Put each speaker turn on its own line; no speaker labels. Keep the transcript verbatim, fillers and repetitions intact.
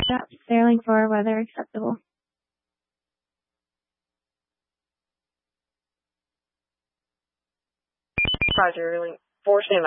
Stop sailing for weather acceptable.
Roger, four standby.